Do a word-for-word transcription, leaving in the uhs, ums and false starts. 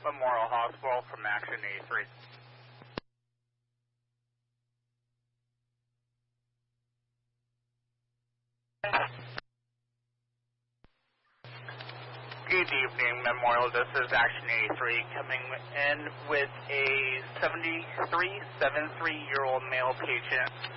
Memorial Hospital from Action eighty-three. Good evening, Memorial. This is Action eighty-three coming in with a seventy-three, seventy-three-year-old male patient